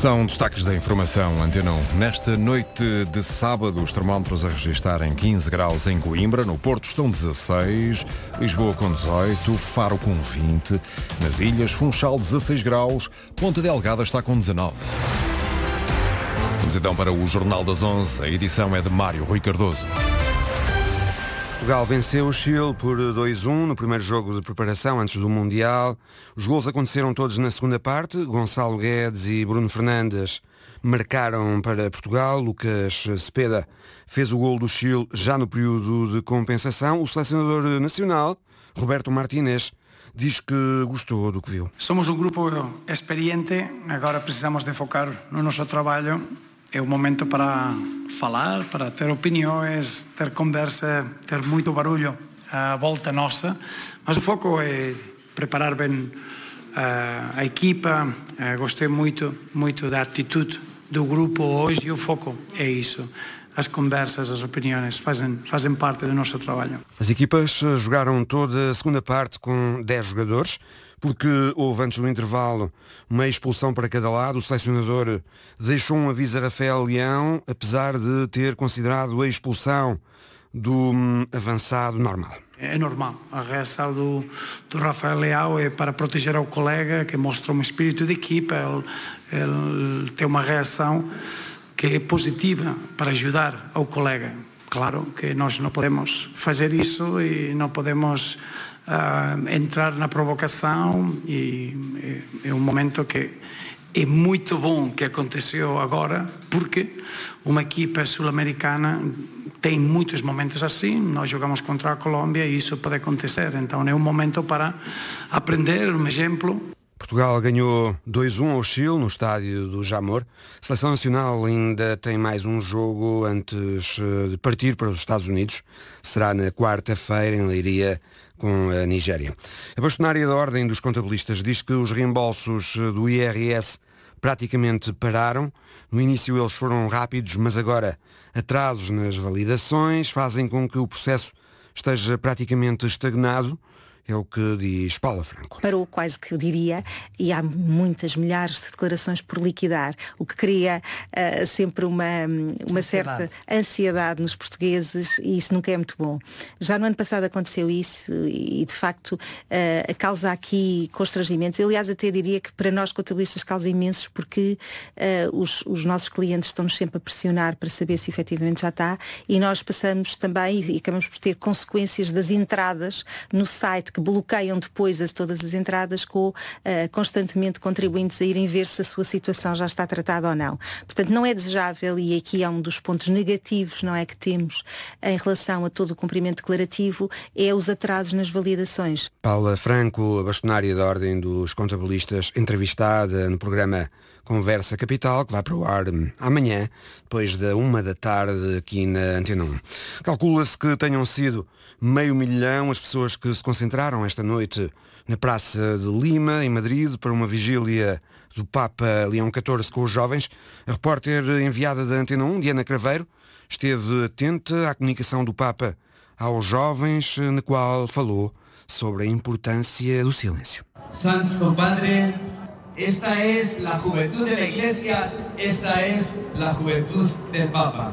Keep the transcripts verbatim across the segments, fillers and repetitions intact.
São destaques da informação, Antena um. Nesta noite de sábado, os termómetros a registarem quinze graus em Coimbra, no Porto estão dezasseis, Lisboa com dezoito, Faro com vinte, nas Ilhas, Funchal dezasseis graus, Ponta Delgada está com dezanove. Vamos então para o Jornal das onze, a edição é de Mário Rui Cardoso. Portugal venceu o Chile por dois a um no primeiro jogo de preparação antes do Mundial. Os golos aconteceram todos na segunda parte. Gonçalo Guedes e Bruno Fernandes marcaram para Portugal. Lucas Cepeda fez o golo do Chile já no período de compensação. O selecionador nacional, Roberto Martínez, diz que gostou do que viu. Somos um grupo experiente, agora precisamos de focar no nosso trabalho. É o momento para falar, para ter opiniões, ter conversa, ter muito barulho à volta nossa. Mas o foco é preparar bem a, a equipa. Gostei muito, muito da atitude do grupo hoje e o foco é isso. As conversas, as opiniões fazem, fazem parte do nosso trabalho. As equipas jogaram toda a segunda parte com dez jogadores, porque houve antes do intervalo uma expulsão para cada lado. O selecionador deixou um aviso a Rafael Leão, apesar de ter considerado a expulsão do hum, avançado normal. É normal. A reação do, do Rafael Leão é para proteger o colega, que mostra um espírito de equipa. Ele, ele tem uma reação que é positiva para ajudar ao colega. Claro que nós não podemos fazer isso e não podemos uh, entrar na provocação, e é, é um momento que é muito bom que aconteceu agora, porque uma equipa sul-americana tem muitos momentos assim. Nós jogamos contra a Colômbia e isso pode acontecer, então é um momento para aprender, um exemplo. Portugal ganhou dois a um ao Chile no estádio do Jamor. A Seleção Nacional ainda tem mais um jogo antes de partir para os Estados Unidos. Será na quarta-feira em Leiria com a Nigéria. A bastonária da Ordem dos Contabilistas diz que os reembolsos do I R S praticamente pararam. No início eles foram rápidos, mas agora atrasos nas validações fazem com que o processo esteja praticamente estagnado. É o que diz Paula Franco. Parou quase que eu diria, e há muitas, milhares de declarações por liquidar, o que cria uh, sempre uma, uma certa ansiedade nos portugueses, e isso nunca é muito bom. Já no ano passado aconteceu isso e, de facto, uh, causa aqui constrangimentos. Eu, aliás, até diria que para nós contabilistas causa imensos, porque uh, os, os nossos clientes estão-nos sempre a pressionar para saber se efetivamente já está, e nós passamos também e acabamos por ter consequências das entradas no site, que bloqueiam depois as, todas as entradas, com uh, constantemente contribuintes a irem ver se a sua situação já está tratada ou não. Portanto, não é desejável, e aqui é um dos pontos negativos, não é, que temos em relação a todo o cumprimento declarativo, é os atrasos nas validações. Paula Franco, a bastonária da Ordem dos Contabilistas, entrevistada no programa Conversa Capital, que vai para o ar amanhã, depois da uma da tarde, aqui na Antena um. Calcula-se que tenham sido meio milhão as pessoas que se concentraram esta noite na Praça de Lima, em Madrid, para uma vigília do Papa Leão catorze com os jovens. A repórter enviada da Antena um, Diana Craveiro, esteve atenta à comunicação do Papa aos jovens, na qual falou sobre a importância do silêncio. Santo Compadre, esta es la juventud de la Iglesia, esta es la juventud del Papa.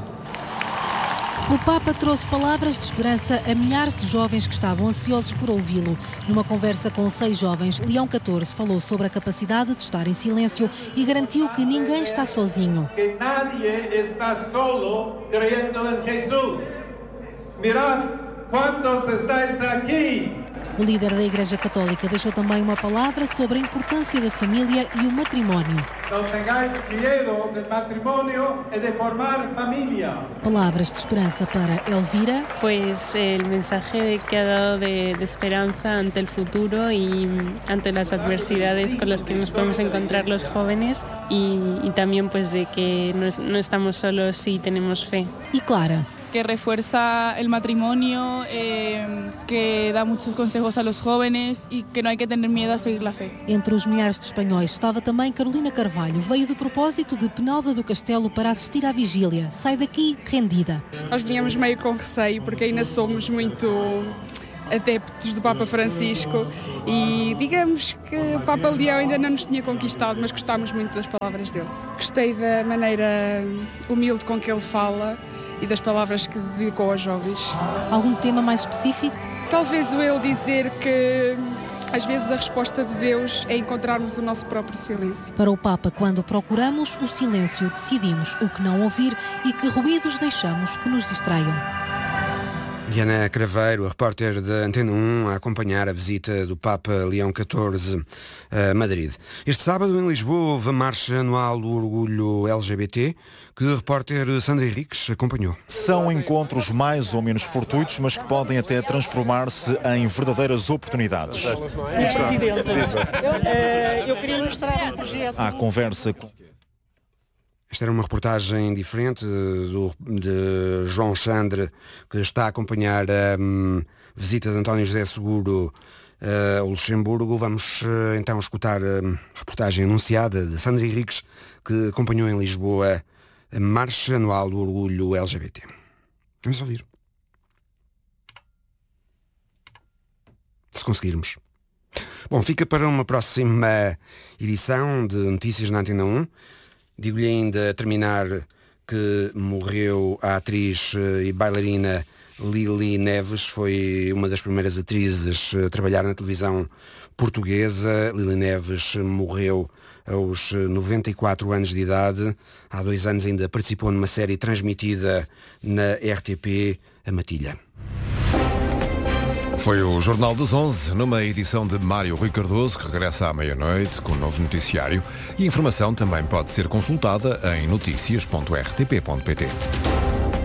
O Papa trouxe palavras de esperança a milhares de jovens que estavam ansiosos por ouvi-lo. Numa conversa com seis jovens, Leão catorze falou sobre a capacidade de estar em silêncio e garantiu que ninguém está sozinho. Que nadie está solo creyendo en Jesús. Mirad quantos estáis aqui. O líder da Igreja Católica deixou também uma palavra sobre a importância da família e o matrimónio. Não tengáis medo do matrimónio e de formar família. Palavras de esperança para Elvira. Pues el mensaje que ha dado de, de esperanza ante el futuro y ante las adversidades con las que nos podemos encontrar los jóvenes y, y también pues de que no, no estamos solos y tenemos fe. Y Clara. Que refuerza el matrimonio, eh, que da muchos consejos a los jóvenes y que no hay que tener miedo a seguir la fe. Entre os milhares de espanhóis estava também Carolina Carvalho. Veio do propósito de Penalva do Castelo para assistir à vigília. Sai daqui rendida. Nós viemos meio com receio porque ainda somos muito adeptos do Papa Francisco e digamos que o Papa Leão ainda não nos tinha conquistado, mas gostámos muito das palavras dele. Gostei da maneira humilde com que ele fala e das palavras que dedicou aos jovens. Algum tema mais específico? Talvez o ele dizer que às vezes a resposta de Deus é encontrarmos o nosso próprio silêncio. Para o Papa, quando procuramos o silêncio, decidimos o que não ouvir e que ruídos deixamos que nos distraiam. Diana Craveiro, a repórter da Antena um, a acompanhar a visita do Papa Leão catorze a Madrid. Este sábado em Lisboa houve a marcha anual do orgulho L G B T, que a repórter Sandra Henriques acompanhou. São encontros mais ou menos fortuitos, mas que podem até transformar-se em verdadeiras oportunidades. Senhor Presidente, eu, eu queria mostrar um projeto. Há conversa com... Esta era uma reportagem diferente do, de João Xandre, que está a acompanhar a um, visita de António José Seguro uh, ao Luxemburgo. Vamos uh, então escutar a um, reportagem anunciada de Sandra Henriques, que acompanhou em Lisboa a marcha anual do orgulho L G B T. Vamos ouvir. Se conseguirmos. Bom, fica para uma próxima edição de Notícias na Antena um. Digo-lhe ainda a terminar que morreu a atriz e bailarina Lili Neves. Foi uma das primeiras atrizes a trabalhar na televisão portuguesa. Lili Neves morreu aos noventa e quatro anos de idade. Há dois anos ainda participou numa série transmitida na R T P, A Matilha. Foi o Jornal das onze, numa edição de Mário Rui Cardoso, que regressa à meia-noite com um novo noticiário. E a informação também pode ser consultada em noticias ponto r t p ponto p t.